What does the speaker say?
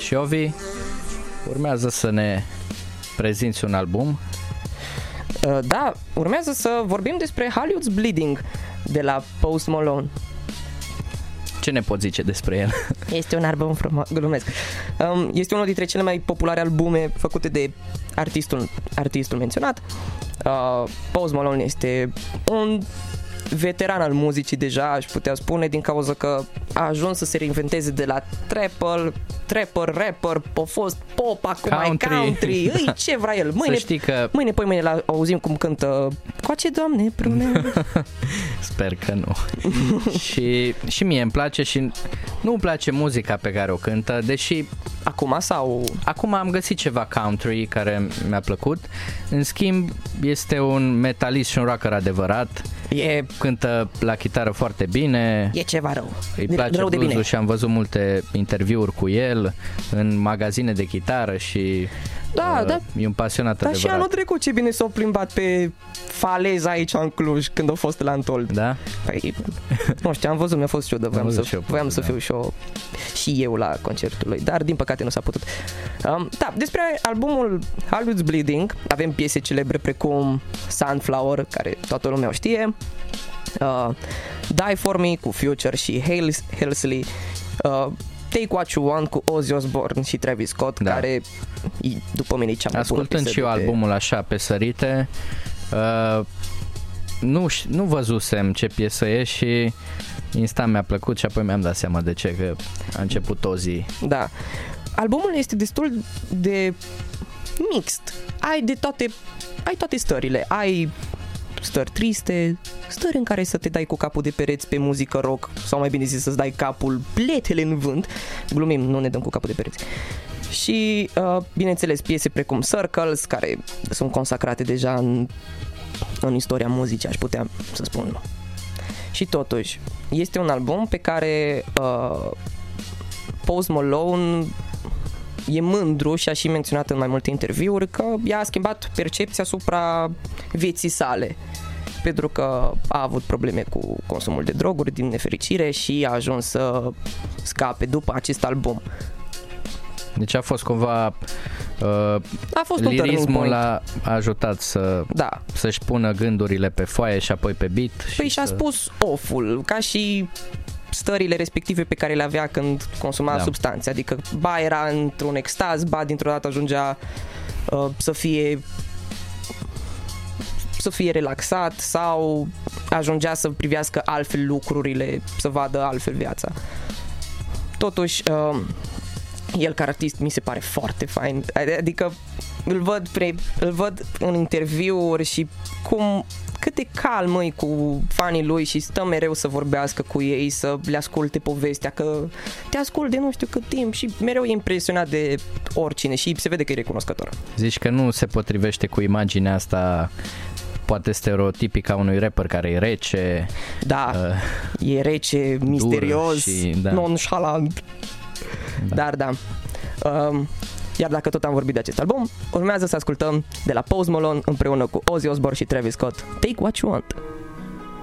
Și Ovi, urmează să ne prezinți un album. Da, urmează să vorbim despre Hollywood's Bleeding de la Post Malone. Ce ne poți zice despre el? Este un album frumos, glumesc. Este unul dintre cele mai populare albume făcute de artistul menționat. Post Malone este un veteran al muzicii deja, aș putea spune, din cauza că a ajuns să se reinventeze de la rapper, a fost pop, acum country. Îi, ce vrea el. Mâine la auzim cum cântă Coace, Doamne, prune. Sper că nu. și mie îmi place și nu îmi place muzica pe care o cântă, deși acum am găsit ceva country care mi-a plăcut. În schimb, este un metalist și un rocker adevărat. Cântă la chitară foarte bine. E ceva rău. Îi place blues-ul și am văzut multe interviuri cu el în magazine de chitară și e un pasionat adevărat. Și anul trecut ce bine s-a plimbat pe faleza aici în Cluj când a fost la Antold. Da? Păi, nu știu, am văzut, mi-a fost ciudă. Voiam să fiu și eu la concertul lui, dar din păcate nu s-a putut. Despre albumul Hollywood's Bleeding avem piese celebre precum Sunflower, care toată lumea o știe, Die For Me cu Future și Halsey, Take What You Want cu Ozzy Osbourne și Travis Scott, care după mine e cea mai bună piesă. Ascultând și eu albumul așa pe sărite, nu văzusem ce piesă e și instant mi-a plăcut și apoi mi-am dat seama de ce, că a început Ozzy. Da. Albumul este destul de mixt. Ai toate stările. Ai stări triste, stări în care să te dai cu capul de pereți pe muzică rock, sau mai bine zis să-ți dai capul pletele în vânt. Glumim, nu ne dăm cu capul de pereți. Și bineînțeles piese precum Circles, care sunt consacrate deja în istoria muzicii, aș putea să spun. Și totuși este un album pe care Post Malone e mândru și a și menționat în mai multe interviuri că i-a schimbat percepția asupra vieții sale, pentru că a avut probleme cu consumul de droguri din nefericire și a ajuns să scape după acest album. Deci a fost cumva lirismul a ajutat să-și pună gândurile pe foaie și apoi pe beat. Păi și-a spus off-ul, ca și stările respective pe care le avea când consuma substanțe, adică ba era într-un extaz, ba dintr-o dată ajungea să fie relaxat sau ajungea să privească altfel lucrurile, să vadă altfel viața. Totuși, el ca artist mi se pare foarte fain, adică îl văd în interviuri și cât de calm e cu fanii lui și stă mereu să vorbească cu ei, să le asculte povestea, că te ascult de nu știu cât timp și mereu e impresionat de oricine și se vede că e recunoscător. Zici că nu se potrivește cu imaginea asta poate stereotipica unui rapper care e rece. Da, e rece, misterios, nonchalant. Dar da. Iar dacă tot am vorbit de acest album, urmează să ascultăm de la Post Malone împreună cu Ozzy Osbourne și Travis Scott, Take What You Want.